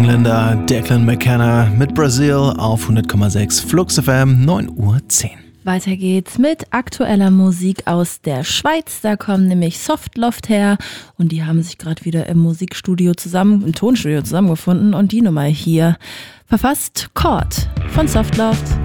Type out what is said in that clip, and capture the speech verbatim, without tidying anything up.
Engländer Declan McKenna mit Brazil auf hundert Komma sechs Flux F M, neun Uhr zehn. Weiter geht's mit aktueller Musik aus der Schweiz. Da kommen nämlich Softloft her und die haben sich gerade wieder im Musikstudio zusammen, im Tonstudio zusammengefunden und die Nummer hier verfasst Chord von Softloft.